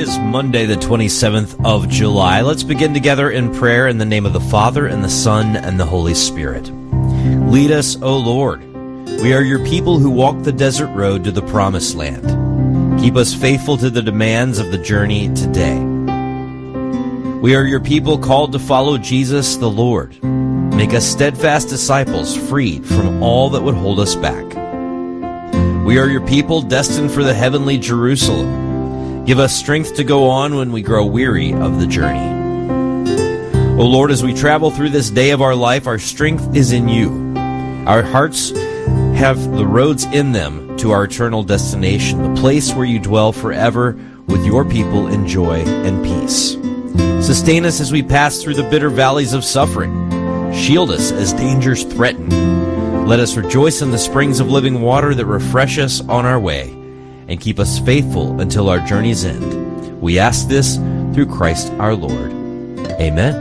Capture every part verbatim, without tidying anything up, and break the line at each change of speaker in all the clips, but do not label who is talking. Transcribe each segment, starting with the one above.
is Monday, the twenty-seventh of July. Let's begin together in prayer in the name of the Father, and the Son, and the Holy Spirit. Lead us, O Lord. We are your people who walk the desert road to the promised land. Keep us faithful to the demands of the journey today. We are your people called to follow Jesus the Lord. Make us steadfast disciples, freed from all that would hold us back. We are your people destined for the heavenly Jerusalem. Give us strength to go on when we grow weary of the journey. O Lord, as we travel through this day of our life, our strength is in you. Our hearts have the roads in them to our eternal destination, the place where you dwell forever with your people in joy and peace. Sustain us as we pass through the bitter valleys of suffering. Shield us as dangers threaten. Let us rejoice in the springs of living water that refresh us on our way, and keep us faithful until our journey's end. We ask this through Christ our Lord. Amen.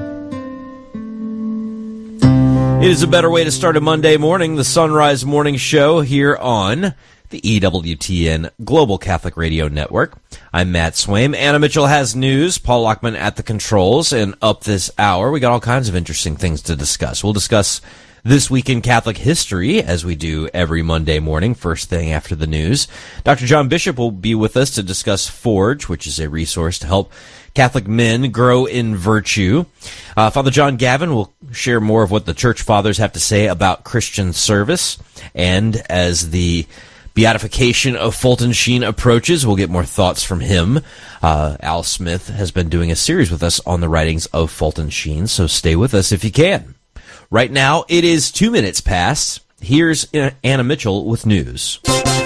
It is a better way to start a Monday morning, the Sunrise Morning Show here on the E W T N Global Catholic Radio Network. I'm Matt Swaim. Anna Mitchell has news. Paul Lockman at the controls. And up this hour, we got all kinds of interesting things to discuss. We'll discuss this week in Catholic history, as we do every Monday morning, first thing after the news. Doctor John Bishop will be with us to discuss Forge, which is a resource to help Catholic men grow in virtue. Uh, Father John Gavin will share more of what the Church Fathers have to say about Christian service. And as the beatification of Fulton Sheen approaches, we'll get more thoughts from him. Uh, Al Smith has been doing a series with us on the writings of Fulton Sheen, so stay with us if you can. Right now, it is two minutes past. Here's Anna Mitchell with news.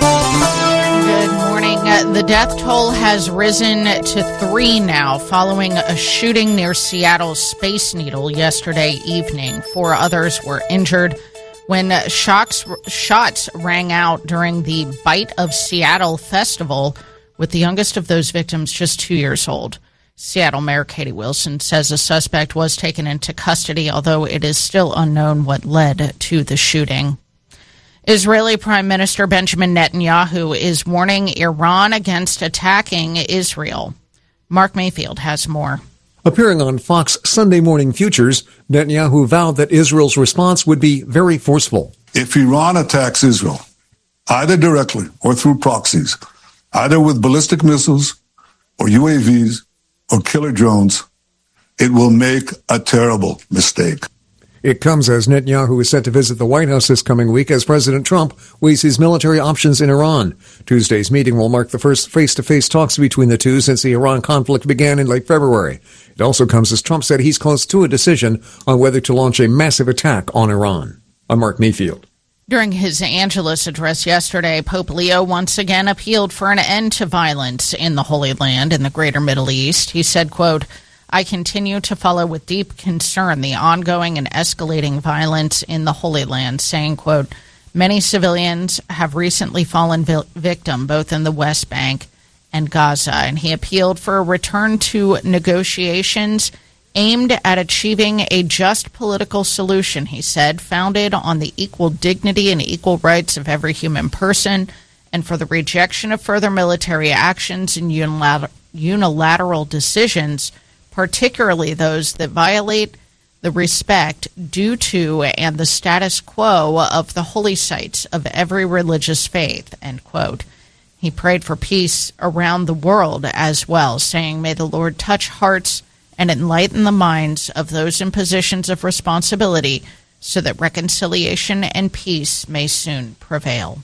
Good morning. Uh, the death toll has risen to three now following a shooting near Seattle's Space Needle yesterday evening. Four others were injured when shocks, shots rang out during the Bite of Seattle festival, with the youngest of those victims just two years old. Seattle Mayor Katie Wilson says a suspect was taken into custody, although it is still unknown what led to the shooting. Israeli Prime Minister Benjamin Netanyahu is warning Iran against attacking Israel. Mark Mayfield has more.
Appearing on Fox Sunday Morning Futures, Netanyahu vowed that Israel's response would be very forceful.
If Iran attacks Israel, either directly or through proxies, either with ballistic missiles or U A Vs or killer drones, it will make a terrible mistake.
It comes as Netanyahu is set to visit the White House this coming week as President Trump weighs his military options in Iran. Tuesday's meeting will mark the first face-to-face talks between the two since the Iran conflict began in late February. It also comes as Trump said he's close to a decision on whether to launch a massive attack on Iran. I'm Mark Mayfield.
During his Angelus address yesterday, Pope Leo once again appealed for an end to violence in the Holy Land and the greater Middle East. He said, quote, I continue to follow with deep concern the ongoing and escalating violence in the Holy Land, saying, quote, many civilians have recently fallen vi- victim both in the West Bank and Gaza. And he appealed for a return to negotiations aimed at achieving a just political solution, he said, founded on the equal dignity and equal rights of every human person, and for the rejection of further military actions and unilateral, unilateral decisions, particularly those that violate the respect due to and the status quo of the holy sites of every religious faith, end quote. He prayed for peace around the world as well, saying, may the Lord touch hearts and enlighten the minds of those in positions of responsibility so that reconciliation and peace may soon prevail.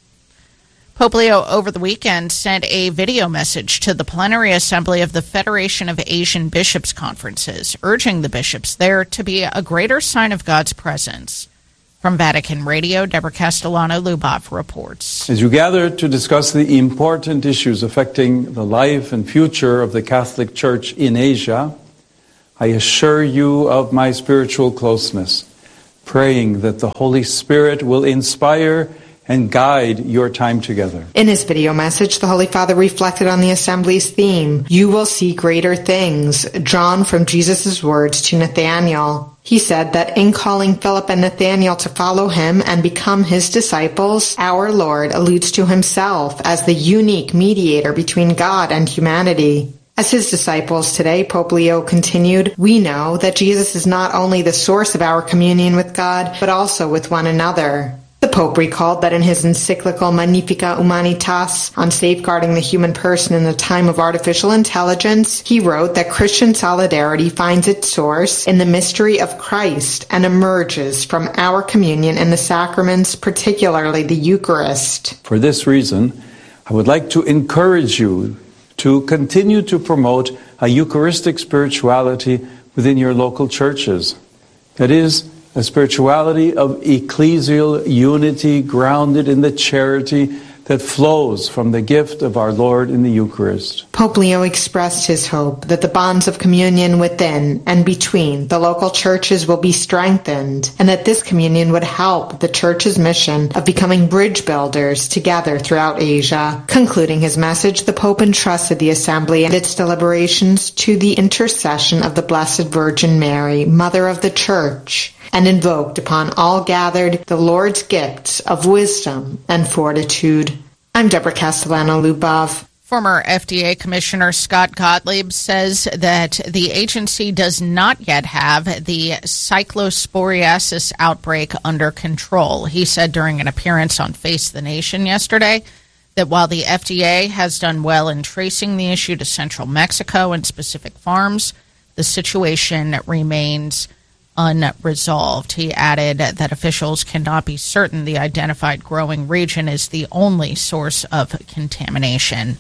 Pope Leo over the weekend sent a video message to the plenary assembly of the Federation of Asian Bishops' Conferences, urging the bishops there to be a greater sign of God's presence. From Vatican Radio, Deborah Castellano-Lubov reports.
As you gather to discuss the important issues affecting the life and future of the Catholic Church in Asia, I assure you of my spiritual closeness, praying that the Holy Spirit will inspire and guide your time together.
In his video message, the Holy Father reflected on the Assembly's theme, You will see greater things, drawn from Jesus' words to Nathanael. He said that in calling Philip and Nathanael to follow him and become his disciples, our Lord alludes to himself as the unique mediator between God and humanity. As his disciples today, Pope Leo continued, we know that Jesus is not only the source of our communion with God, but also with one another. The Pope recalled that in his encyclical Magnificat Humanitas on safeguarding the human person in the time of artificial intelligence, he wrote that Christian solidarity finds its source in the mystery of Christ and emerges from our communion in the sacraments, particularly the Eucharist.
For this reason, I would like to encourage you to continue to promote a Eucharistic spirituality within your local churches. That is, a spirituality of ecclesial unity grounded in the charity that flows from the gift of our Lord in the Eucharist.
Pope Leo expressed his hope that the bonds of communion within and between the local churches will be strengthened, and that this communion would help the Church's mission of becoming bridge builders together throughout Asia. Concluding his message, the Pope entrusted the Assembly and its deliberations to the intercession of the Blessed Virgin Mary, Mother of the Church, and invoked upon all gathered the Lord's gifts of wisdom and fortitude. I'm Deborah Castellano-Lubov.
Former F D A Commissioner Scott Gottlieb says that the agency does not yet have the cyclosporiasis outbreak under control. He said during an appearance on Face the Nation yesterday that while the F D A has done well in tracing the issue to central Mexico and specific farms, the situation remains unresolved. He added that officials cannot be certain the identified growing region is the only source of contamination.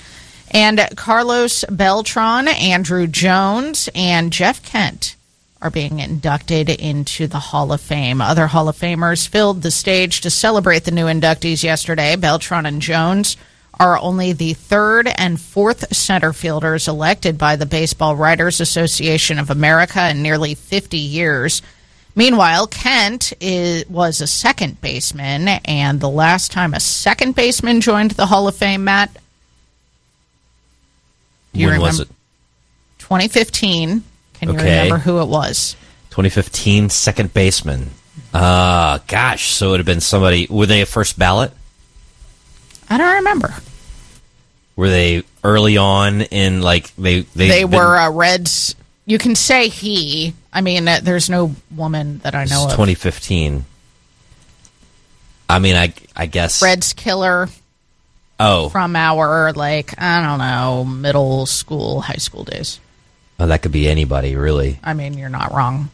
And Carlos Beltran, Andrew Jones, and Jeff Kent are being inducted into the Hall of Fame. Other Hall of Famers filled the stage to celebrate the new inductees yesterday. Beltran and Jones are only the third and fourth center fielders elected by the Baseball Writers Association of America in nearly fifty years. Meanwhile, Kent is, was a second baseman, and the last time a second baseman joined the Hall of Fame, Matt? Do you
when
remember?
was it?
twenty fifteen. Can you
Okay.
remember who it was?
twenty fifteen, second baseman. Uh, gosh, so it would have been somebody. Were they a first ballot?
I don't remember.
Were they early on in, like, they... They,
They
been,
were uh, Reds. You can say he. I mean, uh, there's no woman that I
this
know
is
of.
twenty fifteen. I mean, I, I guess...
Reds killer
Oh.
from our, like, I don't know, middle school, high school days.
Oh, that could be anybody, really.
I mean, you're not wrong.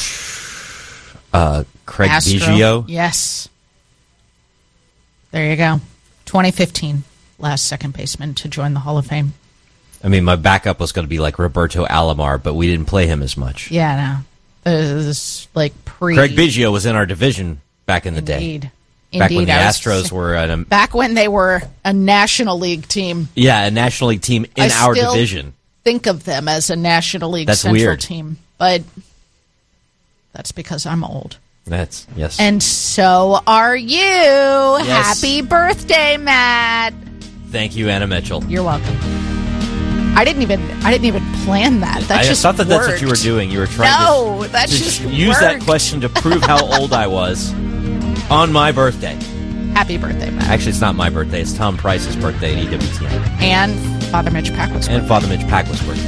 Uh, Craig
Astro.
Biggio?
Yes. There you go. twenty fifteen, last second baseman to join the Hall of Fame.
I mean, my backup was going to be like Roberto Alomar, but we didn't play him as much.
Yeah, no. This like pre.
Craig Biggio was in our division back in the
Indeed.
day.
Indeed.
Back when the
I was-
Astros were at a,
Back when they were a National League team.
yeah, a National League team in
I
our
still
division.
Think of them as a National League
That's
Central
weird.
team. But that's because I'm old.
That's, yes.
And so are you.
Yes.
Happy birthday, Matt.
Thank you, Anna Mitchell.
You're welcome. I didn't even I didn't even plan that. That
I
just
thought that that's what
worked.
you were doing. You were trying
No,
to,
that
to
just
use that
worked.
question to prove how old I was on my birthday.
Happy birthday, Matt.
Actually, it's not my birthday. It's Tom Price's birthday at E W T N.
And Father Mitch Packwood's
And Father Mitch Packwood's.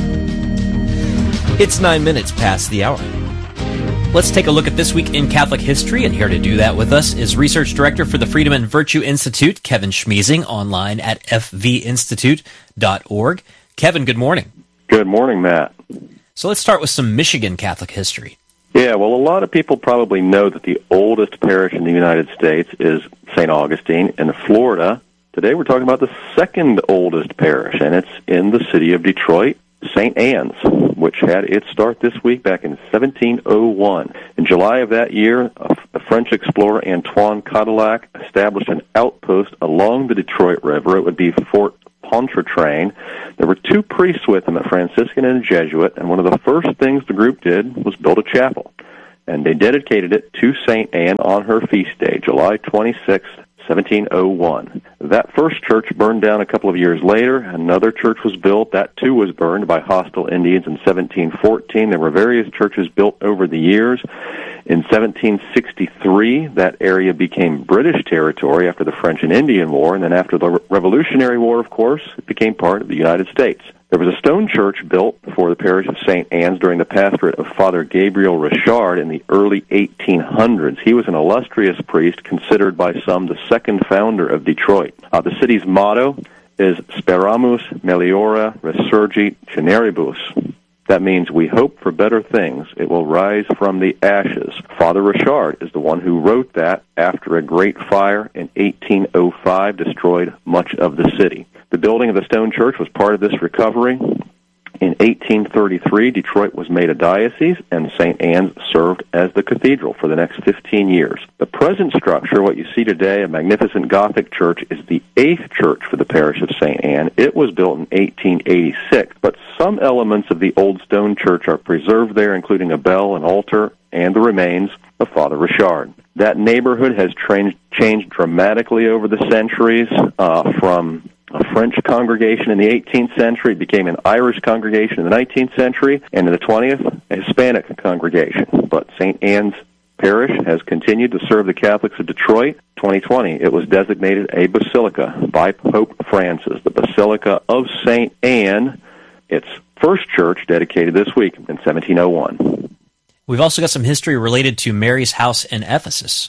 It's nine minutes past the hour. Let's take a look at This Week in Catholic History, and here to do that with us is Research Director for the Freedom and Virtue Institute, Kevin Schmiesing, online at f v institute dot org. Kevin, good morning.
Good morning, Matt.
So let's start with some Michigan Catholic history.
Yeah, well, a lot of people probably know that the oldest parish in the United States is Saint Augustine in Florida. Today we're talking about the second oldest parish, and it's in the city of Detroit, Saint Anne's, which had its start this week back in seventeen oh one. In July of that year, a, a French explorer, Antoine Cadillac, established an outpost along the Detroit River. It would be Fort Pontchartrain. There were two priests with him, a Franciscan and a Jesuit, and one of the first things the group did was build a chapel. And they dedicated it to Saint Anne on her feast day, July twenty-sixth, seventeen oh one. That first church burned down a couple of years later. Another church was built. That, too, was burned by hostile Indians in seventeen fourteen. There were various churches built over the years. In seventeen sixty-three, that area became British territory after the French and Indian War, and then after the Revolutionary War, of course, it became part of the United States. There was a stone church built for the parish of Saint Anne's during the pastorate of Father Gabriel Richard in the early eighteen hundreds. He was an illustrious priest, considered by some the second founder of Detroit. Uh, the city's motto is Speramus Meliora Resurgit Generibus. That means we hope for better things. It will rise from the ashes. Father Richard is the one who wrote that after a great fire in eighteen oh five destroyed much of the city. The building of the stone church was part of this recovery. In eighteen thirty-three, Detroit was made a diocese, and Saint Anne's served as the cathedral for the next fifteen years. The present structure, what you see today, a magnificent Gothic church, is the eighth church for the parish of Saint Anne. It was built in eighteen eighty-six, but some elements of the old stone church are preserved there, including a bell, an altar, and the remains of Father Richard. That neighborhood has tra- changed dramatically over the centuries, uh, from a French congregation in the eighteenth century. It became an Irish congregation in the nineteenth century, and in the twentieth, a Hispanic congregation. But Saint Anne's Parish has continued to serve the Catholics of Detroit. twenty twenty, it was designated a basilica by Pope Francis, the Basilica of Saint Anne, its first church dedicated this week in seventeen oh one.
We've also got some history related to Mary's house in Ephesus.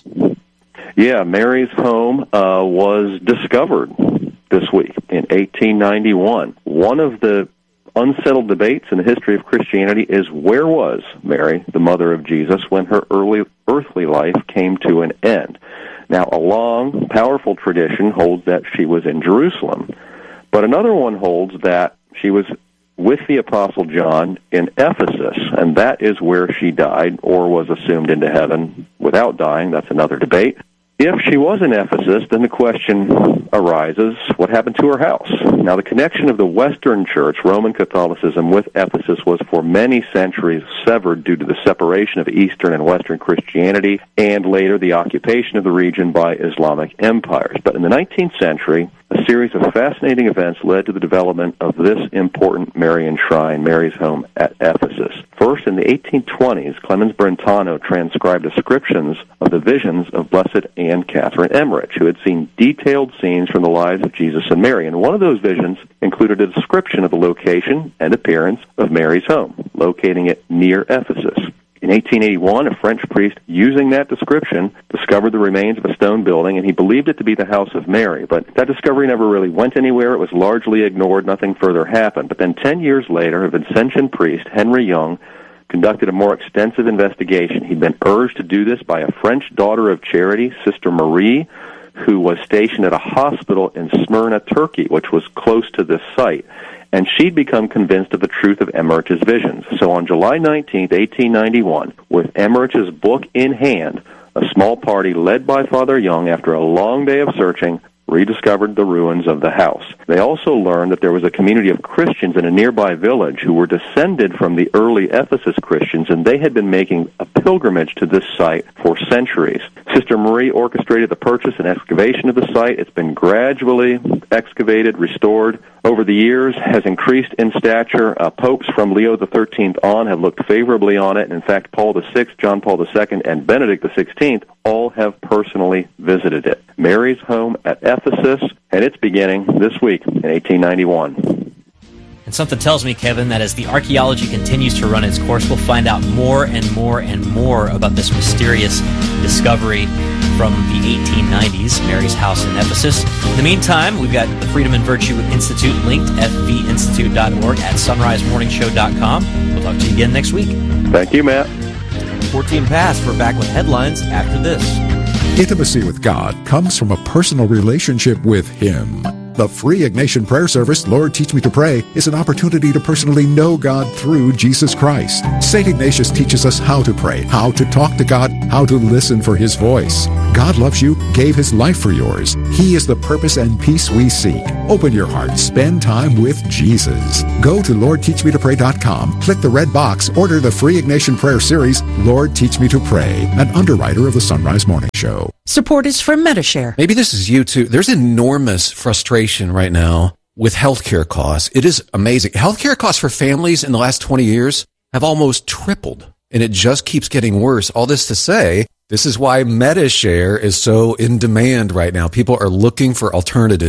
Yeah, Mary's home uh, was discovered this week in eighteen ninety-one. One of the unsettled debates in the history of Christianity is, where was Mary, the mother of Jesus, when her early earthly life came to an end? Now, a long, powerful tradition holds that she was in Jerusalem, but another one holds that she was with the Apostle John in Ephesus, and that is where she died or was assumed into heaven without dying. That's another debate. If she was in Ephesus, then the question arises, what happened to her house? Now, the connection of the Western Church, Roman Catholicism, with Ephesus was for many centuries severed due to the separation of Eastern and Western Christianity, and later the occupation of the region by Islamic empires. But in the nineteenth century, a series of fascinating events led to the development of this important Marian shrine, Mary's home at Ephesus. First, in the eighteen twenties, Clemens Brentano transcribed descriptions of the visions of Blessed Anne Catherine Emmerich, who had seen detailed scenes from the lives of Jesus and Mary. And one of those visions included a description of the location and appearance of Mary's home, locating it near Ephesus. In eighteen eighty-one, a French priest, using that description, discovered the remains of a stone building, and he believed it to be the house of Mary. But that discovery never really went anywhere. It was largely ignored. Nothing further happened. But then ten years later, a Vincentian priest, Henry Young, conducted a more extensive investigation. He'd been urged to do this by a French daughter of charity, Sister Marie, who was stationed at a hospital in Smyrna, Turkey, which was close to this site. And she'd become convinced of the truth of Emmerich's visions. So on July nineteenth, eighteen ninety-one, with Emmerich's book in hand, a small party led by Father Young, after a long day of searching, rediscovered the ruins of the house. They also learned that there was a community of Christians in a nearby village who were descended from the early Ephesus Christians, and they had been making a pilgrimage to this site for centuries. Sister Marie orchestrated the purchase and excavation of the site. It's been gradually excavated, restored. Over the years, has increased in stature. Uh, popes from Leo the thirteenth on have looked favorably on it. And in fact, Paul the sixth, John Paul the second, and Benedict the sixteenth all have personally visited it. Mary's home at Ephesus, and it's beginning this week in eighteen ninety-one.
And something tells me, Kevin, that as the archaeology continues to run its course, we'll find out more and more and more about this mysterious discovery from the eighteen nineties, Mary's house in Ephesus. In the meantime, we've got the Freedom and Virtue Institute linked, f v institute dot org, at sunrise morning show dot com. We'll talk to you again next week.
Thank you, Matt.
fourteen past. We're back with headlines after this.
Intimacy with God comes from a personal relationship with Him. The free Ignatian prayer service, Lord Teach Me to Pray, is an opportunity to personally know God through Jesus Christ. Saint Ignatius teaches us how to pray, how to talk to God, how to listen for His voice. God loves you, gave His life for yours. He is the purpose and peace we seek. Open your heart, spend time with Jesus. Go to lord teach me to pray dot com, click the red box, order the free Ignatian prayer series, Lord Teach Me to Pray, an underwriter of the Sunrise Morning Show.
Support is from Medishare.
Maybe this is you too. There's enormous frustration right now with healthcare costs. It is amazing. Healthcare costs for families in the last twenty years have almost tripled, and it just keeps getting worse. All this to say, this is why Medishare is so in demand right now. People are looking for alternatives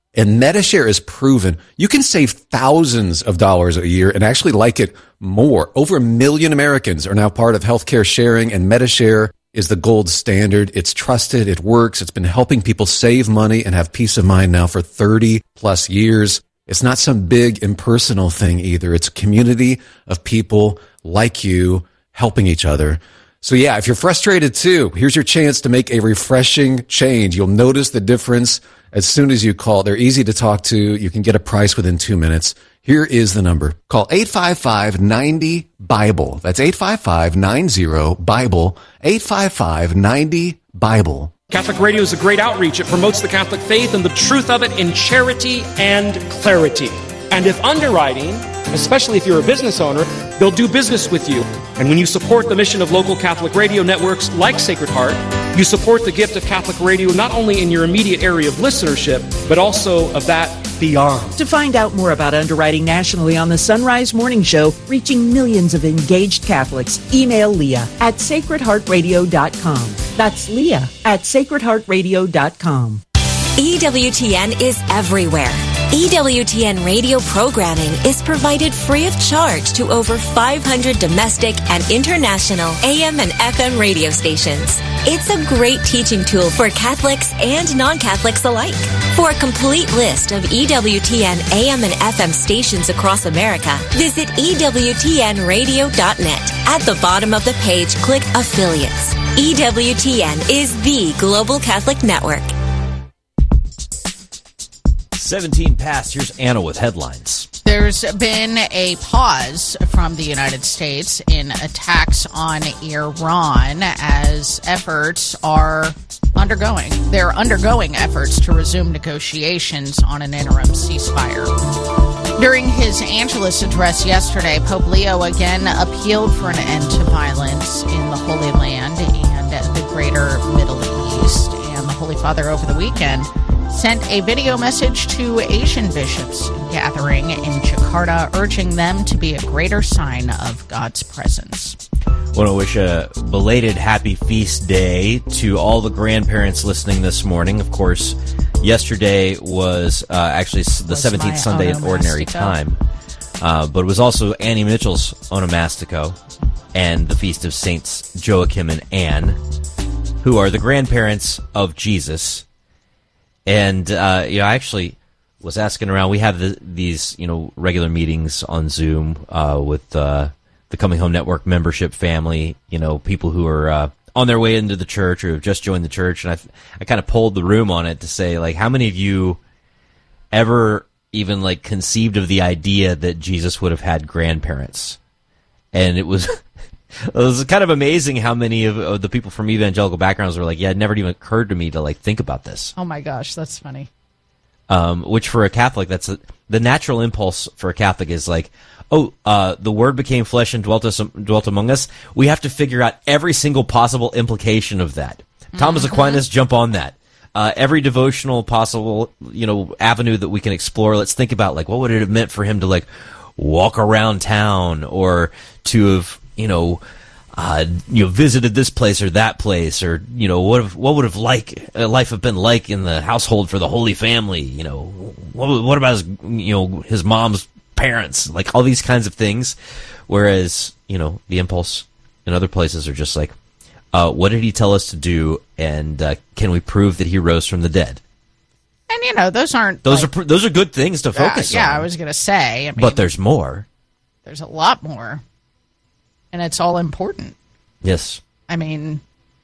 And Medi-Share is proven. You can save thousands of dollars a year and actually like it more. Over a million Americans are now part of healthcare sharing, and Medi-Share is the gold standard. It's trusted. It works. It's been helping people save money and have peace of mind now for thirty plus years. It's not some big impersonal thing either. It's a community of people like you helping each other. So yeah, if you're frustrated too, here's your chance to make a refreshing change. You'll notice the difference as soon as you call. They're easy to talk to. You can get a price within two minutes. Here is the number. Call eight five five, nine zero, BIBLE. That's eight five five, nine zero, BIBLE. eight five five, nine zero, BIBLE.
Catholic Radio is a great outreach. It promotes the Catholic faith and the truth of it in charity and clarity. And if underwriting, especially if you're a business owner, they'll do business with you. And when you support the mission of local Catholic radio networks like Sacred Heart, you support the gift of Catholic radio not only in your immediate area of listenership, but also of that beyond.
To find out more about underwriting nationally on the Sunrise Morning Show, reaching millions of engaged Catholics, email Leah at sacred heart radio dot com. That's Leah at sacred heart radio dot com.
E W T N is everywhere. E W T N radio programming is provided free of charge to over five hundred domestic and international A M and F M radio stations. It's a great teaching tool for Catholics and non-Catholics alike. For a complete list of E W T N A M and F M stations across America, visit E W T N radio dot net. At the bottom of the page, click Affiliates. E W T N is the Global Catholic Network.
seventeen past. Here's Anna with headlines.
There's been a pause from the United States in attacks on Iran as efforts are undergoing. They're undergoing efforts to resume negotiations on an interim ceasefire. During his Angelus address yesterday, Pope Leo again appealed for an end to violence in the Holy Land and the greater Middle East. And the Holy Father over the weekend sent a video message to Asian bishops gathering in Jakarta, urging them to be a greater sign of God's presence.
I want to wish a belated happy feast day to all the grandparents listening this morning. Of course, yesterday was uh, actually the
was
seventeenth Sunday in Ordinary Time, uh, but it was also Annie Mitchell's Onomastico and the Feast of Saints Joachim and Anne, who are the grandparents of Jesus. And, uh, you know, I actually was asking around. We have the, these, you know, regular meetings on Zoom uh, with uh, the Coming Home Network membership family, you know, people who are uh, on their way into the church or have just joined the church. And I, I kind of polled the room on it to say, like, how many of you ever even, like, conceived of the idea that Jesus would have had grandparents? And it was... It was kind of amazing how many of, of the people from evangelical backgrounds were like, yeah, it never even occurred to me to like think about this.
Oh my gosh, that's funny.
Um, which for a Catholic, that's a, the natural impulse for a Catholic is like, oh, uh, the Word became flesh and dwelt, us, dwelt among us. We have to figure out every single possible implication of that. Mm-hmm. Thomas Aquinas, jump on that. Uh, every devotional possible, you know, avenue that we can explore. Let's think about like, what would it have meant for him to like walk around town or to have, you know, uh, you know, visited this place or that place, or you know, what have, what would have like uh, life have been like in the household for the Holy Family? You know, what, what about his, you know, his mom's parents? Like all these kinds of things. Whereas, you know, the impulse in other places are just like, uh, what did he tell us to do, and uh, can we prove that he rose from the dead?
And you know, those aren't
those
like,
are those are good things to focus
uh, yeah,
on.
Yeah, I was gonna say, I mean,
but there's more.
There's a lot more. And it's all important.
Yes.
I mean,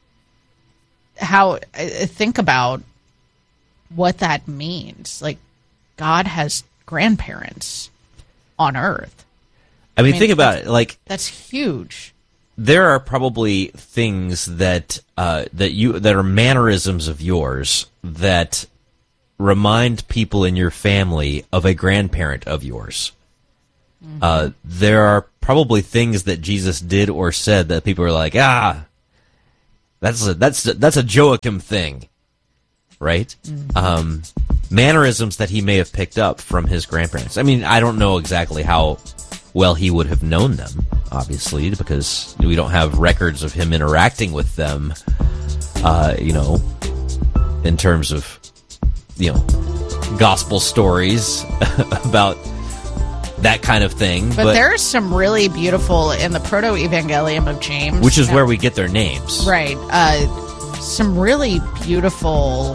how think about what that means. Like, God has grandparents on Earth.
I mean, I mean think about it. Like,
that's huge.
There are probably things that uh, that you that are mannerisms of yours that remind people in your family of a grandparent of yours. Mm-hmm. Uh, there are probably things that Jesus did or said that people are like, ah, that's a, that's a, that's a Joachim thing, right? Mm-hmm. Um, mannerisms that he may have picked up from his grandparents. I mean, I don't know exactly how well he would have known them, obviously, because we don't have records of him interacting with them, uh, you know, in terms of, you know, gospel stories about that kind of thing.
But, but there's some really beautiful, in the Proto-Evangelium of James,
which is now, where we get their names.
Right. Uh, some really beautiful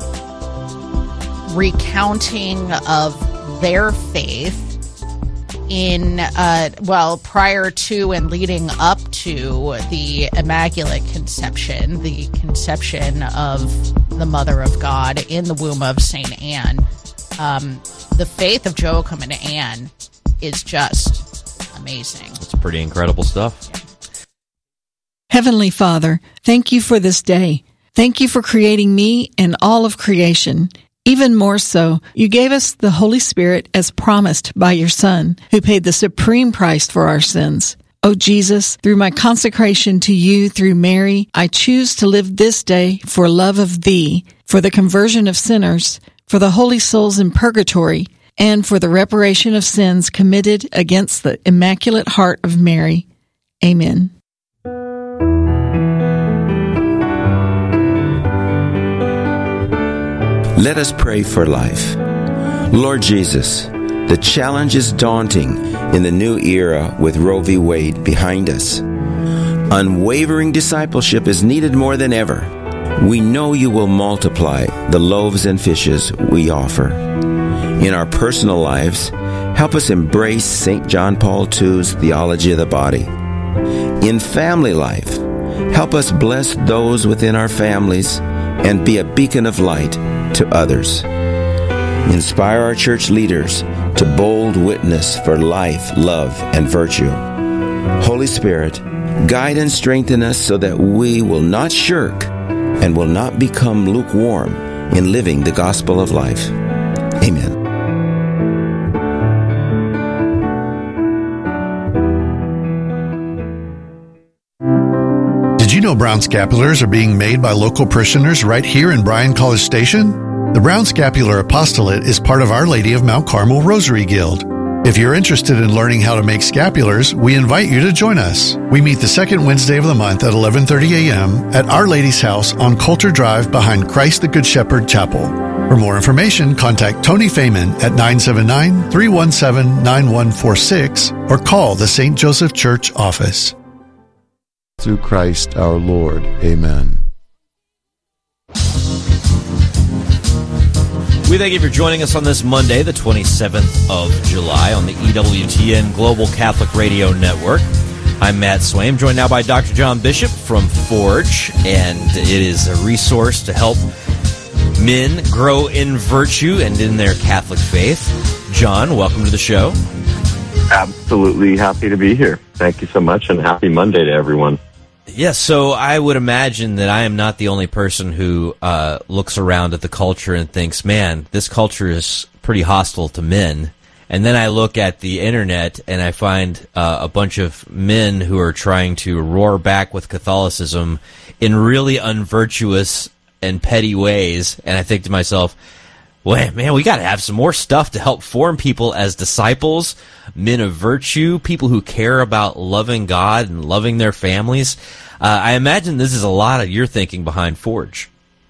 recounting of their faith in, uh, well, prior to and leading up to the Immaculate Conception, the conception of the Mother of God in the womb of Saint Anne. Um, the faith of Joachim and Anne is just amazing.
It's pretty incredible stuff.
Heavenly Father, thank you for this day. Thank you for creating me and all of creation. Even more so, you gave us the Holy Spirit as promised by your Son, who paid the supreme price for our sins. Oh Jesus, through my consecration to you through Mary, I choose to live this day for love of thee, for the conversion of sinners, for the holy souls in purgatory, and for the reparation of sins committed against the Immaculate Heart of Mary. Amen.
Let us pray for life. Lord Jesus, the challenge is daunting in the new era with Roe v. Wade behind us. Unwavering discipleship is needed more than ever. We know you will multiply the loaves and fishes we offer. In our personal lives, help us embrace Saint John Paul the Second's theology of the body. In family life, help us bless those within our families and be a beacon of light to others. Inspire our church leaders to bold witness for life, love, and virtue. Holy Spirit, guide and strengthen us so that we will not shirk and will not become lukewarm in living the gospel of life. Amen.
Did you know Brown Scapulars are being made by local parishioners right here in Bryan College Station? The Brown Scapular Apostolate is part of Our Lady of Mount Carmel Rosary Guild. If you're interested in learning how to make scapulars, we invite you to join us. We meet the second Wednesday of the month at eleven thirty a.m. at Our Lady's house on Coulter Drive behind Christ the Good Shepherd Chapel. For more information, contact Tony Feynman at nine seven nine, three one seven, nine one four six or call the Saint Joseph Church office.
Through Christ our Lord. Amen.
We thank you for joining us on this Monday, the twenty-seventh of July, on the E W T N Global Catholic Radio Network. I'm Matt Swaim, joined now by Doctor John Bishop from Forge, and it is a resource to help men grow in virtue and in their Catholic faith. John, welcome to the show.
Absolutely happy to be here. Thank you so much, and happy Monday to everyone.
Yes, so I would imagine that I am not the only person who uh, looks around at the culture and thinks, man, this culture is pretty hostile to men. And then I look at the internet and I find uh, a bunch of men who are trying to roar back with Catholicism in really unvirtuous and petty ways. And I think to myself, well, man, we got to have some more stuff to help form people as disciples, men of virtue, people who care about loving God and loving their families. Uh, I imagine this is a lot of your thinking behind Forge.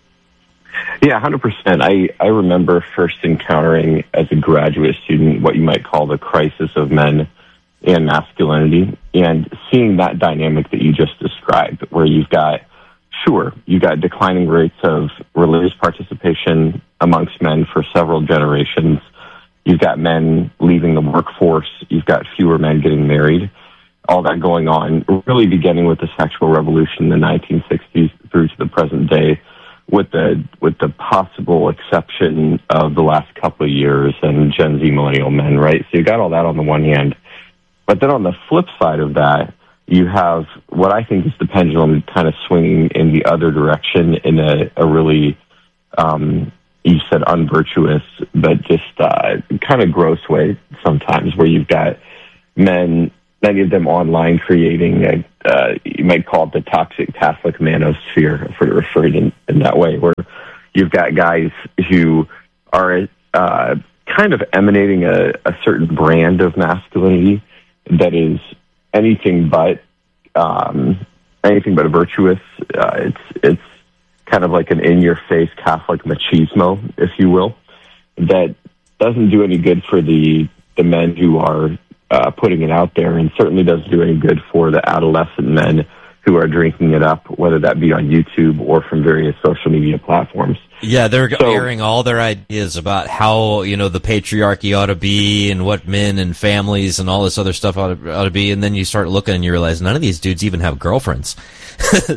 Yeah, one hundred percent. I, I remember first encountering as a graduate student what you might call the crisis of men and masculinity, and seeing that dynamic that you just described, where you've got, sure, you've got declining rates of religious participation amongst men for several generations. You've got men leaving the workforce. You've got fewer men getting married. All that going on, really beginning with the sexual revolution in the nineteen sixties through to the present day, with the with the possible exception of the last couple of years and Gen Z millennial men, right? So you got all that on the one hand. But then on the flip side of that, you have what I think is the pendulum kind of swinging in the other direction in a, a really, um, you said unvirtuous, but just uh, kind of gross way sometimes, where you've got men, many of them online, creating a, uh, you might call it the toxic Catholic manosphere, if we're referred in, in that way, where you've got guys who are uh, kind of emanating a, a certain brand of masculinity that is anything but um, anything but virtuous. Uh, it's it's kind of like an in-your-face Catholic machismo, if you will, that doesn't do any good for the, the men who are uh, putting it out there, and certainly doesn't do any good for the adolescent men who are drinking it up, whether that be on YouTube or from various social media platforms.
Yeah, they're
So-
airing all their ideas about how, you know, the patriarchy ought to be and what men and families and all this other stuff ought to, ought to be, and then you start looking and you realize none of these dudes even have girlfriends. So,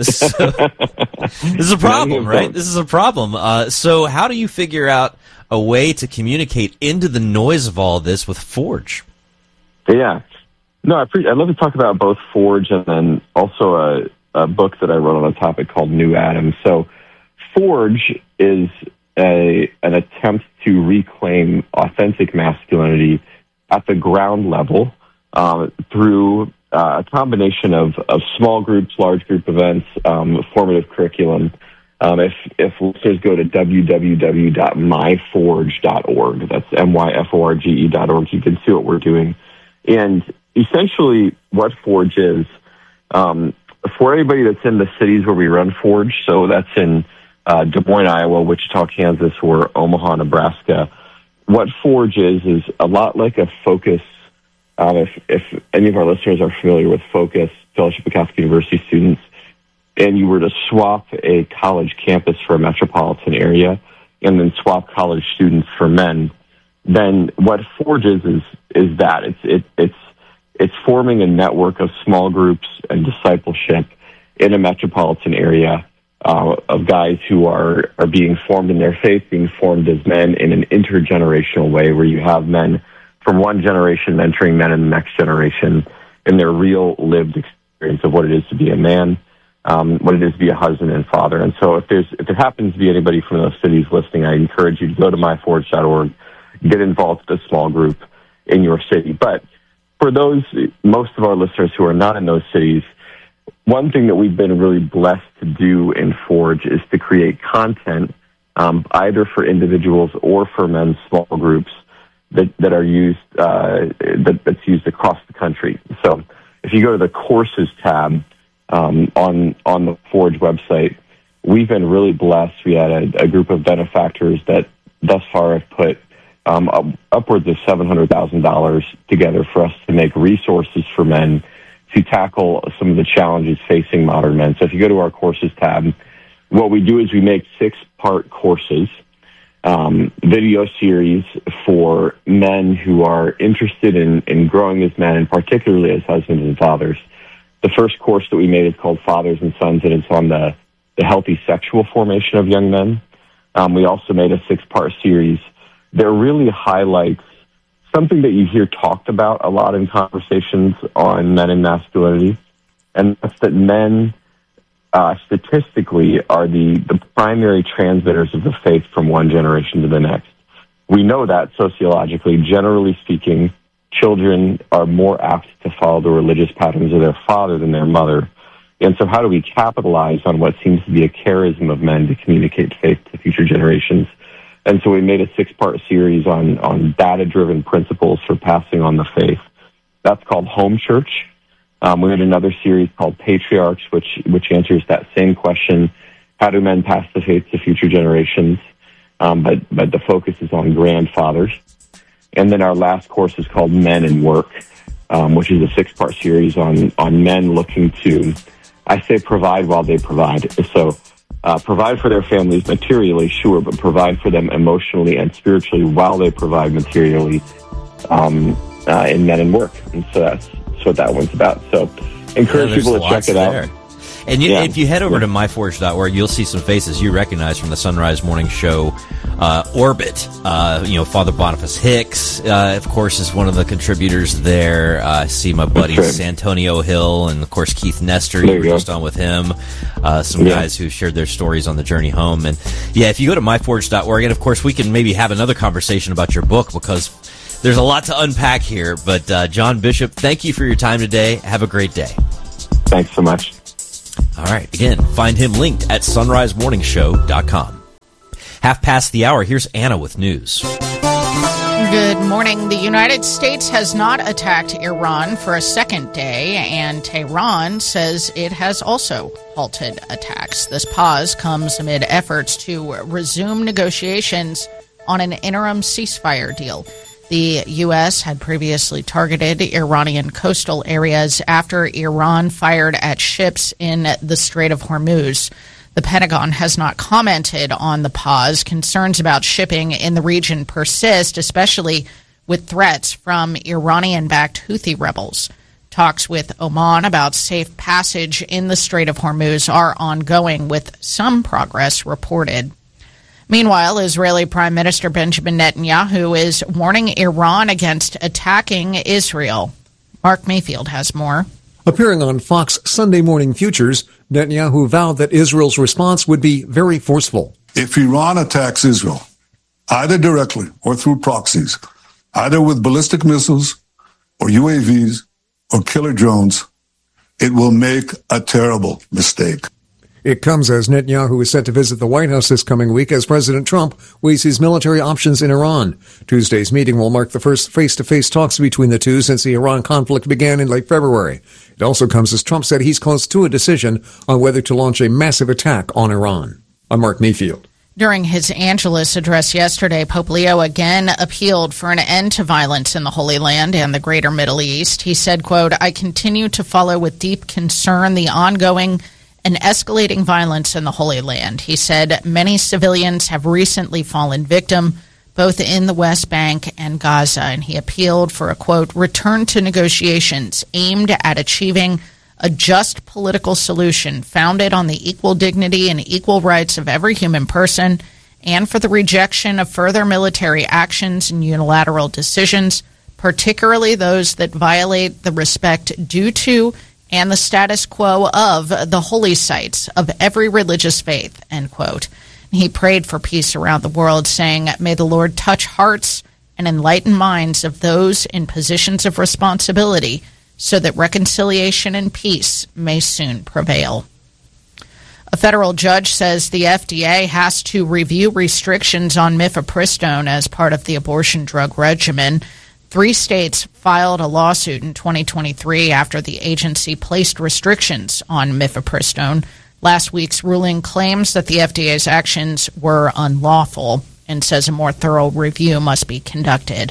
this is a problem, right? This is a problem. Uh, so how do you figure out a way to communicate into the noise of all this with Forge?
Yeah. No, I pre- I'd love to talk about both Forge and then also a, a book that I wrote on a topic called New Adam. So Forge is a an attempt to reclaim authentic masculinity at the ground level um, through uh, a combination of, of small groups, large group events, um, formative curriculum. Um, if, if listeners go to w w w dot my forge dot org, that's M Y F O R G E dot org, you can see what we're doing. And essentially what Forge is, um, for anybody that's in the cities where we run Forge, so that's in uh, Des Moines, Iowa, Wichita, Kansas, or Omaha, Nebraska, what Forge is is a lot like a Focus. Um, if, if any of our listeners are familiar with Focus, Fellowship of Catholic University students, and you were to swap a college campus for a metropolitan area and then swap college students for men, then what Forge is is, is that. It's, it, it's It's forming a network of small groups and discipleship in a metropolitan area uh, of guys who are, are being formed in their faith, being formed as men in an intergenerational way, where you have men from one generation mentoring men in the next generation in their real lived experience of what it is to be a man, um, what it is to be a husband and father. And so if there's if there happens to be anybody from those cities listening, I encourage you to go to my forge dot org, get involved with a small group in your city. But for those, most of our listeners who are not in those cities, one thing that we've been really blessed to do in Forge is to create content, um, either for individuals or for men's small groups that, that are used, uh, that, that's used across the country. So if you go to the courses tab um, on on the Forge website, we've been really blessed. We had a, a group of benefactors that thus far have put Um, up, upwards of seven hundred thousand dollars together for us to make resources for men to tackle some of the challenges facing modern men. So if you go to our courses tab, what we do is we make six-part courses, um, video series for men who are interested in, in growing as men, and particularly as husbands and fathers. The first course that we made is called Fathers and Sons, and it's on the, the healthy sexual formation of young men. Um, we also made a six-part series that really highlights something that you hear talked about a lot in conversations on men and masculinity, and that's that men uh, statistically are the, the primary transmitters of the faith from one generation to the next. We know that sociologically, generally speaking, children are more apt to follow the religious patterns of their father than their mother. And so how do we capitalize on what seems to be a charism of men to communicate faith to future generations? And so we made a six-part series on, on data-driven principles for passing on the faith. That's called Home Church. Um, we had another series called Patriarchs, which which answers that same question: how do men pass the faith to future generations? Um, but but the focus is on grandfathers. And then our last course is called Men and Work, um, which is a six-part series on on men looking to, I say, provide while they provide. So. Uh, provide for their families materially, sure, but provide for them emotionally and spiritually while they provide materially um, uh, in Men and Work. And so that's, that's what that one's about. So encourage
yeah,
people to check it
there.
out.
And you,
yeah.
if you head over
yeah.
to my forge dot org, you'll see some faces you recognize from the Sunrise Morning Show uh, orbit. Uh, you know, Father Boniface Hicks, uh, of course, is one of the contributors there. Uh, I see my buddy
right.
Santonio Hill and, of course, Keith Nestor.
There
You were
you
just on with him. Uh, some
yeah.
guys who shared their stories on the journey home. And, yeah, if you go to my forge dot org, and, of course, we can maybe have another conversation about your book because there's a lot to unpack here. But, uh, John Bishop, thank you for your time today. Have a great day.
Thanks so much.
All right. Again, find him linked at sunrise morning show dot com. Half past the hour, here's Anna with news.
Good morning. The United States has not attacked Iran for a second day, and Tehran says it has also halted attacks. This pause comes amid efforts to resume negotiations on an interim ceasefire deal. The U S had previously targeted Iranian coastal areas after Iran fired at ships in the Strait of Hormuz. The Pentagon has not commented on the pause. Concerns about shipping in the region persist, especially with threats from Iranian-backed Houthi rebels. Talks with Oman about safe passage in the Strait of Hormuz are ongoing, with some progress reported. Meanwhile, Israeli Prime Minister Benjamin Netanyahu is warning Iran against attacking Israel. Mark Mayfield has more.
Appearing on Fox Sunday Morning Futures, Netanyahu vowed that Israel's response would be very forceful.
If Iran attacks Israel, either directly or through proxies, either with ballistic missiles or U A Vs or killer drones, it will make a terrible mistake.
It comes as Netanyahu is set to visit the White House this coming week as President Trump weighs his military options in Iran. Tuesday's meeting will mark the first face-to-face talks between the two since the Iran conflict began in late February. It also comes as Trump said he's close to a decision on whether to launch a massive attack on Iran. I'm Mark Mayfield.
During his Angelus address yesterday, Pope Leo again appealed for an end to violence in the Holy Land and the greater Middle East. He said, quote, "I continue to follow with deep concern the ongoing and escalating violence in the Holy Land." He said many civilians have recently fallen victim, both in the West Bank and Gaza, and he appealed for a, quote, "return to negotiations aimed at achieving a just political solution founded on the equal dignity and equal rights of every human person, and for the rejection of further military actions and unilateral decisions, particularly those that violate the respect due to and the status quo of the holy sites of every religious faith," end quote. He prayed for peace around the world, saying, "May the Lord touch hearts and enlighten minds of those in positions of responsibility so that reconciliation and peace may soon prevail." A federal judge says the F D A has to review restrictions on mifepristone as part of the abortion drug regimen. Three states filed a lawsuit in twenty twenty-three after the agency placed restrictions on mifepristone. Last week's ruling claims that the F D A's actions were unlawful and says a more thorough review must be conducted.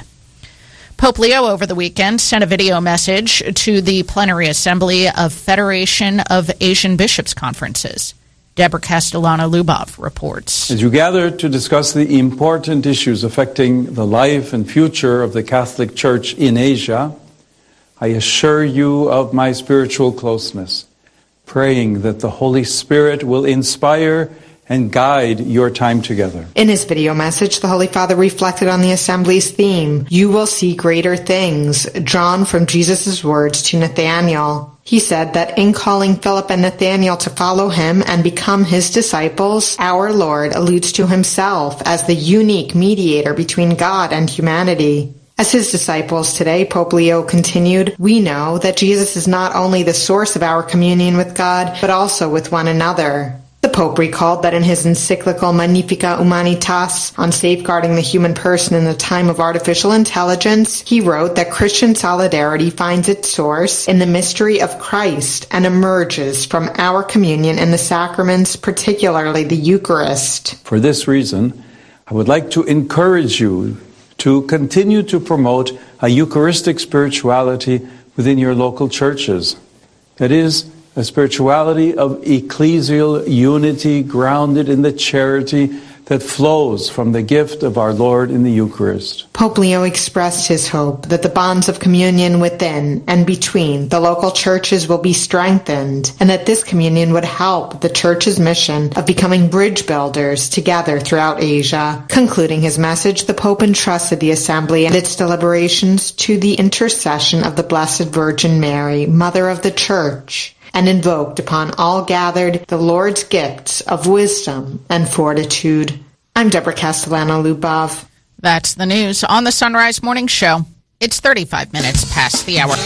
Pope Leo over the weekend sent a video message to the Plenary Assembly of Federation of Asian Bishops Conferences. Deborah Castellano-Lubov reports.
As you gather to discuss the important issues affecting the life and future of the Catholic Church in Asia, I assure you of my spiritual closeness, praying that the Holy Spirit will inspire and guide your time together.
In his video message, the Holy Father reflected on the Assembly's theme, "You will see greater things," drawn from Jesus' words to Nathanael. He said that in calling Philip and Nathanael to follow him and become his disciples, our Lord alludes to himself as the unique mediator between God and humanity. As his disciples today, Pope Leo continued, we know that Jesus is not only the source of our communion with God, but also with one another. The Pope recalled that in his encyclical Magnificat Humanitas on safeguarding the human person in the time of artificial intelligence, he wrote that Christian solidarity finds its source in the mystery of Christ and emerges from our communion in the sacraments, particularly the Eucharist.
For this reason, I would like to encourage you to continue to promote a Eucharistic spirituality within your local churches. That is, a spirituality of ecclesial unity grounded in the charity that flows from the gift of our Lord in the Eucharist.
Pope Leo expressed his hope that the bonds of communion within and between the local churches will be strengthened, and that this communion would help the Church's mission of becoming bridge builders together throughout Asia. Concluding his message, the Pope entrusted the Assembly and its deliberations to the intercession of the Blessed Virgin Mary, Mother of the Church, and invoked upon all gathered the Lord's gifts of wisdom and fortitude. I'm Deborah Castellano-Lubov.
That's the news on the Sunrise Morning Show. It's thirty-five minutes past the hour.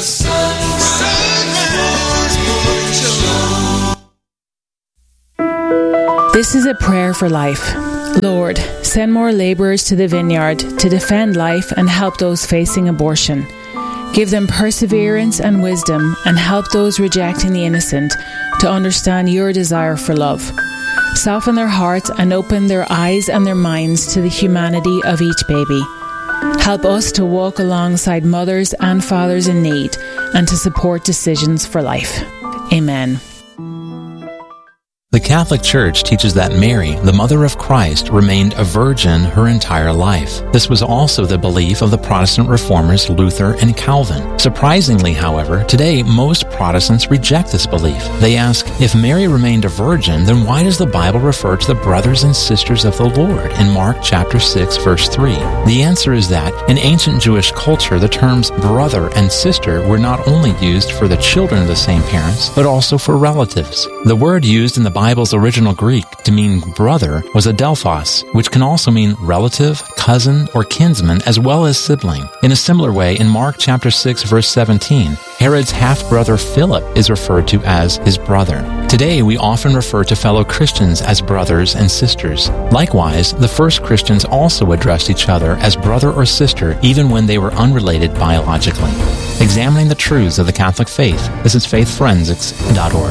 This is a prayer for life. Lord, send more laborers to the vineyard to defend life and help those facing abortion. Give them perseverance and wisdom, and help those rejecting the innocent to understand your desire for love. Soften their hearts and open their eyes and their minds to the humanity of each baby. Help us to walk alongside mothers and fathers in need and to support decisions for life. Amen.
The Catholic Church teaches that Mary, the mother of Christ, remained a virgin her entire life. This was also the belief of the Protestant reformers Luther and Calvin. Surprisingly, however, today most Protestants reject this belief. They ask, if Mary remained a virgin, then why does the Bible refer to the brothers and sisters of the Lord in Mark chapter six, verse three? The answer is that in ancient Jewish culture, the terms brother and sister were not only used for the children of the same parents, but also for relatives. The word used in the Bible's original Greek to mean brother was adelphos, which can also mean relative, cousin, or kinsman, as well as sibling. In a similar way, in Mark chapter six, verse seventeen, Herod's half-brother Philip is referred to as his brother. Today, we often refer to fellow Christians as brothers and sisters. Likewise, the first Christians also addressed each other as brother or sister, even when they were unrelated biologically. Examining the truths of the Catholic faith, this is faith forensics dot org.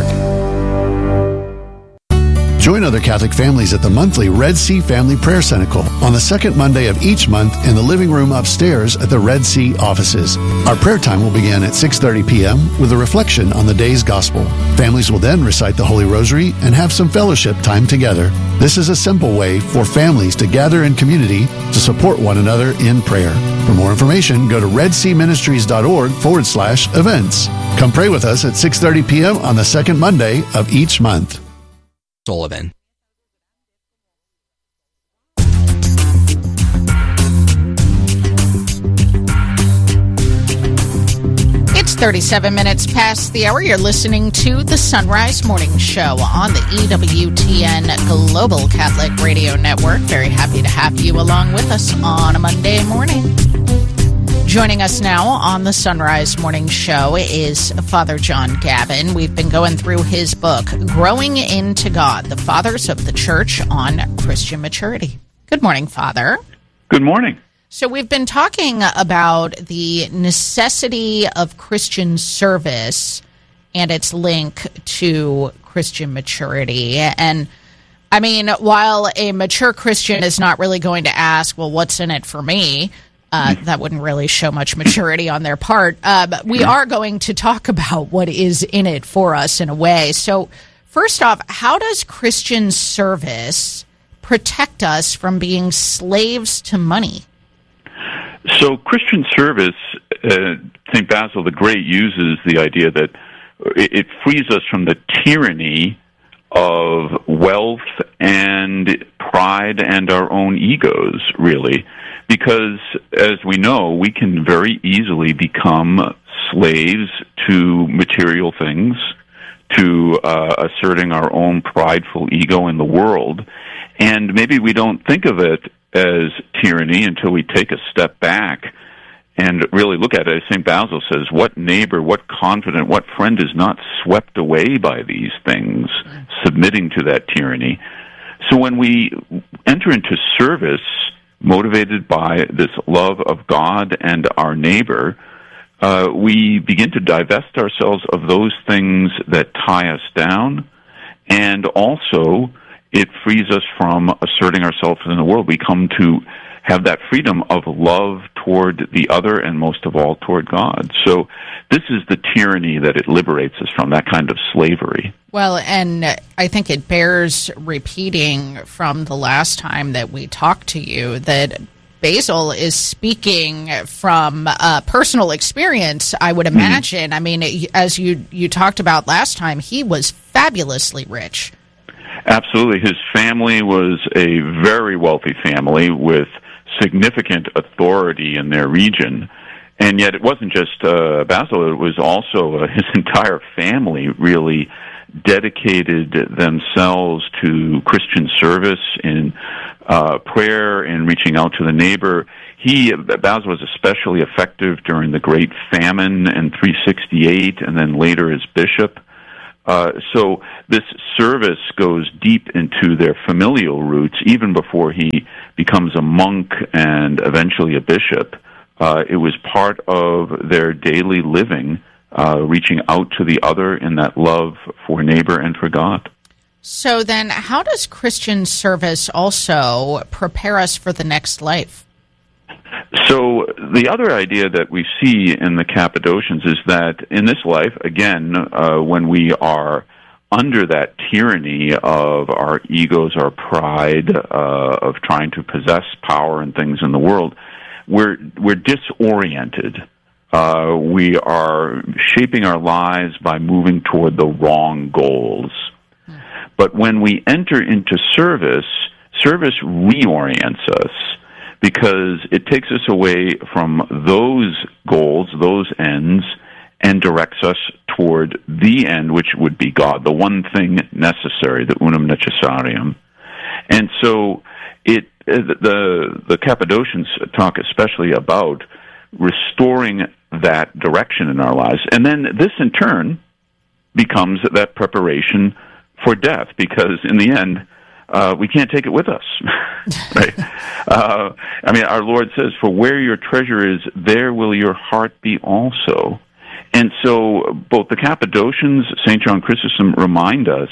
Join other Catholic families at the monthly Red Sea Family Prayer Cenacle on the second Monday of each month in the living room upstairs at the Red Sea offices. Our prayer time will begin at six thirty p.m. with a reflection on the day's gospel. Families will then recite the Holy Rosary and have some fellowship time together. This is a simple way for families to gather in community to support one another in prayer. For more information, go to redseaministries.org forward slash events. Come pray with us at six thirty p.m. on the second Monday of each month.
Sullivan.
It's thirty-seven minutes past the hour. You're listening to the Sunrise Morning Show on the E W T N Global Catholic Radio Network. Very happy to have you along with us on a Monday morning. Joining us now on the Sunrise Morning Show is Father John Gavin. We've been going through his book, Growing into God, the Fathers of the Church on Christian Maturity. Good morning, Father.
Good morning.
So we've been talking about the necessity of Christian service and its link to Christian maturity. And I mean, while a mature Christian is not really going to ask, well, what's in it for me? Uh, that wouldn't really show much maturity on their part. Uh, but we are going to talk about what is in it for us in a way. So first off, how does Christian service protect us from being slaves to money?
So Christian service, uh, Saint Basil the Great uses the idea that it frees us from the tyranny of wealth and pride and our own egos, really. Because, as we know, we can very easily become slaves to material things, to uh, asserting our own prideful ego in the world. And maybe we don't think of it as tyranny until we take a step back and really look at it. As Saint Basil says, what neighbor, what confidant, what friend is not swept away by these things, submitting to that tyranny? So when we enter into service, motivated by this love of God and our neighbor, uh, we begin to divest ourselves of those things that tie us down, and also it frees us from asserting ourselves in the world. We come to have that freedom of love toward the other and most of all toward God. So this is the tyranny that it liberates us from, that kind of slavery.
Well, and I think it bears repeating from the last time that we talked to you that Basil is speaking from uh, personal experience, I would imagine. Mm-hmm. I mean, as you, you talked about last time, he was fabulously rich.
Absolutely. His family was a very wealthy family with significant authority in their region. And yet it wasn't just uh, Basil, it was also uh, his entire family really dedicated themselves to Christian service in uh, prayer and reaching out to the neighbor. He, Basil was especially effective during the Great Famine in three sixty-eight and then later as bishop. Uh, so this service goes deep into their familial roots, even before he becomes a monk and eventually a bishop. Uh, it was part of their daily living, uh, reaching out to the other in that love for neighbor and for God.
So then, how does Christian service also prepare us for the next life?
So the other idea that we see in the Cappadocians is that in this life, again, uh, when we are under that tyranny of our egos, our pride, uh, of trying to possess power and things in the world, we're we're disoriented. Uh, we are shaping our lives by moving toward the wrong goals. But when we enter into service, service reorients us because it takes us away from those goals, those ends, and directs us toward the end, which would be God, the one thing necessary, the unum necessarium. And so it the the Cappadocians talk especially about restoring that direction in our lives. And then this, in turn, becomes that preparation for death, because in the end, uh, we can't take it with us. Right? Uh, I mean, our Lord says, "For where your treasure is, there will your heart be also." And so both the Cappadocians, Saint John Chrysostom, remind us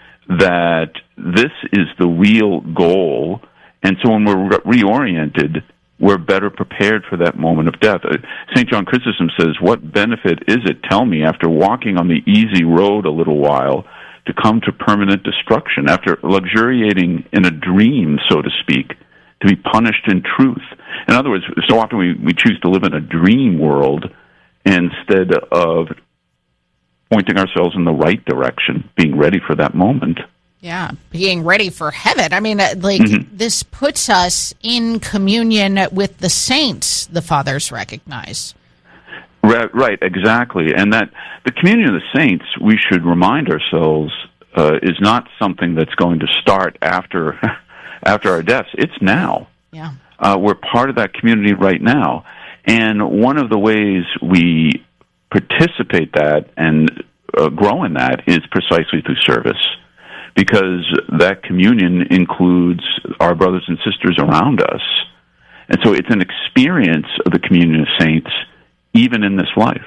that this is the real goal. And so when we're re- reoriented, we're better prepared for that moment of death. Uh, Saint John Chrysostom says, "What benefit is it, tell me, after walking on the easy road a little while, to come to permanent destruction, after luxuriating in a dream, so to speak, to be punished in truth?" In other words, so often we, we choose to live in a dream world instead of pointing ourselves in the right direction, being ready for that moment.
Yeah, being ready for heaven. I mean, like,
Mm-hmm.
this puts us in communion with the saints the fathers recognize.
Right, right, exactly. And that the communion of the saints, we should remind ourselves, uh, is not something that's going to start after after our deaths. It's now.
Yeah.
Uh, we're part of that community right now. And one of the ways we participate that and uh, grow in that is precisely through service, because that communion includes our brothers and sisters around us. And so it's an experience of the communion of saints even in this life.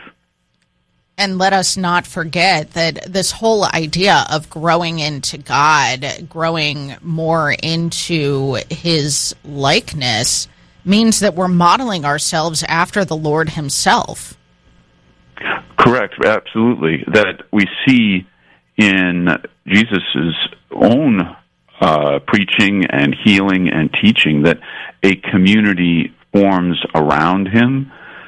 And let us not forget that this whole idea of growing into God, growing more into his likeness, means that we're modeling ourselves after the Lord himself.
Correct, absolutely. That we see in Jesus' own uh, preaching and healing and teaching that a community forms around him.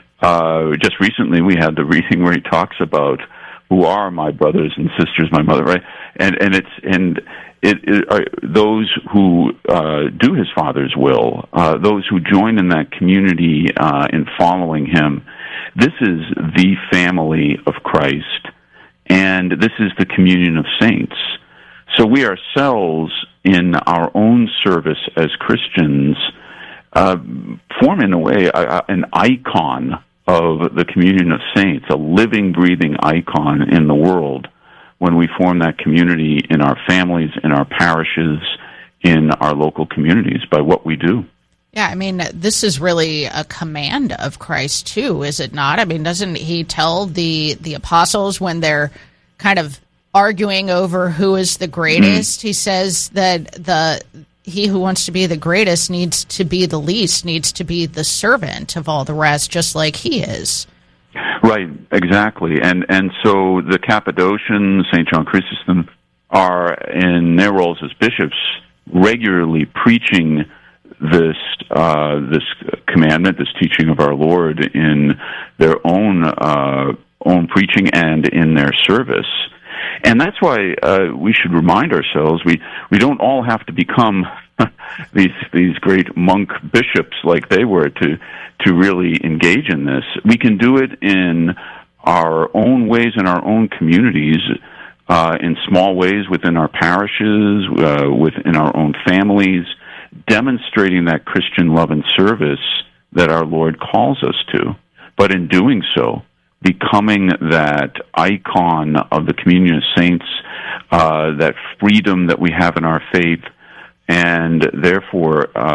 Uh, just recently we had the reading where he talks about who are my brothers and sisters, my mother, right? And and it's and it, it are those who uh, do his Father's will, uh, those who join in that community uh, in following him. This is the family of Christ, and this is the communion of saints. So we ourselves, in our own service as Christians, uh, form in a way uh, an icon of the communion of saints, a living, breathing icon in the world when we form that community in our families, in our parishes, in our local communities by what we do.
Yeah, I mean, this is really a command of Christ, too, is it not? I mean, doesn't he tell the, the apostles when they're kind of arguing over who is the greatest, mm-hmm. he says that the he who wants to be the greatest needs to be the least, needs to be the servant of all the rest, just like he is.
Right, exactly. And and so the Cappadocians, Saint John Chrysostom, are in their roles as bishops regularly preaching this uh, this commandment, this teaching of our Lord in their own uh, own preaching and in their service. And that's why uh, we should remind ourselves we, we don't all have to become these these great monk bishops like they were to to really engage in this. We can do it in our own ways, in our own communities, uh, in small ways within our parishes, uh, within our own families, demonstrating that Christian love and service that our Lord calls us to. But in doing so, becoming that icon of the communion of saints, uh, that freedom that we have in our faith, and therefore uh,